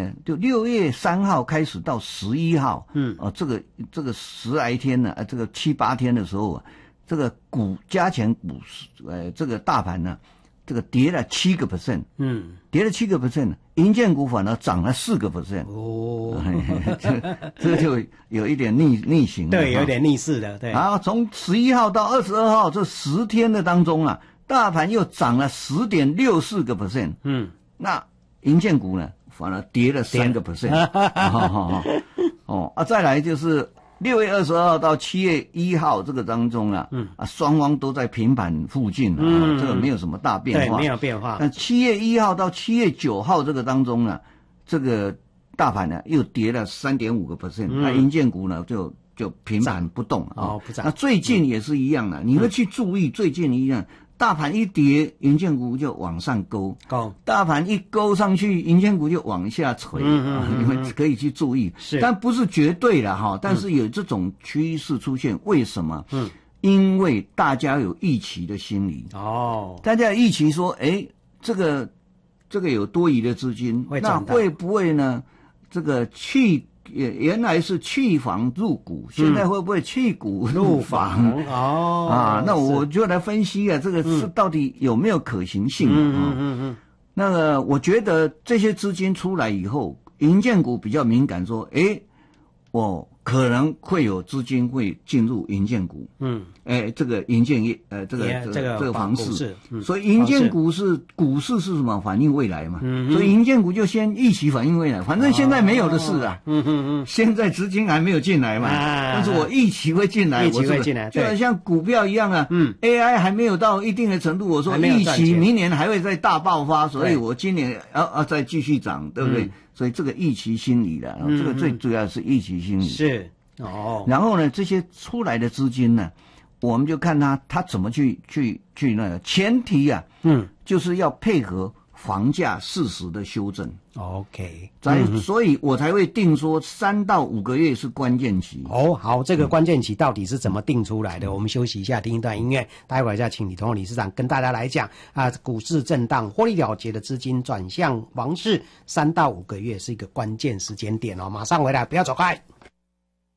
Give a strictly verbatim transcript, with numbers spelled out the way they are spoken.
呢，就六月三号开始到十一号， 嗯， 哦、呃，这个这个十来天呢，呃，这个七八天的时候啊，这个股加权股市，呃，这个大盘呢，这个跌了七个 percent， 嗯， 跌了七个 percent， 银建股反而涨了四个 percent， 哦， 这这就有一点逆逆行了， 对，有点逆势的，对。 然后从十一号到二十二号这十天的当中啊，大盘又涨了十点六四个 percent， 嗯， 那银建股呢？反而跌了三个 percent， 哦啊，再来就是六月二十二号到七月一号这个当中啊，嗯啊，双方都在平盘附近啊，嗯、这个没有什么大变化， 对，没有变化。 那七月一号到七月九号这个当中呢，这个大盘呢又跌了三点五个 percent， 那银建股呢就就平盘不动啊、 哦，不涨。 那最近也是一样的，嗯、你会去注意最近一样。大盘一跌，银建股就往上勾； 勾大盘一勾上去，银建股就往下垂。嗯嗯嗯，你们可以去注意， 是， 但不是绝对的哈。但是有这种趋势出现，为什么？ 嗯， 因为大家有预期的心理。 哦， 大家预期说，哎，这个这个有多余的资金，那会不会呢？这个去。也原来是去房入股，现在会不会去股入房？ 嗯、哦啊，那我就来分析啊，这个是到底有没有可行性、啊？嗯嗯嗯嗯。那个，我觉得这些资金出来以后，银建股比较敏感，说，哎，我可能会有资金会进入银建股。嗯。哎，这个银建业，呃，这个、yeah, 这个这个房市，嗯、所以银建股是股市是什么？反映未来嘛。嗯。所以银建股就先预期反映未来，反正现在没有的事啊。嗯嗯嗯。现在资金还没有进来嘛，啊、但是我预期会进来， 预期会进来， 就好像股票一样啊。嗯。A I 还没有到一定的程度，我说预期明年还会再大爆发，所以我今年要要再继续涨，对不对？嗯、所以这个预期心理的，嗯、这个最主要是预期心理。 是。哦。 然后呢，这些出来的资金呢？我们就看他他怎么去去去那个前提啊，嗯，就是要配合房价适时的修正。 OK， 才、嗯、所以我才会定说三到五个月是关键期。 哦，好，这个关键期到底是怎么定出来的？嗯、我们休息一下，听一段音乐，待会儿再请李同理事长跟大家来讲啊，股市震荡获利了结的资金转向房市，三到五个月是一个关键时间点哦。马上回来，不要走开。